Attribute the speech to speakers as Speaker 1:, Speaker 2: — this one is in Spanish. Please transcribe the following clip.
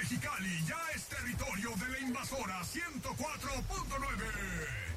Speaker 1: Mexicali ya es territorio de la invasora 104.9.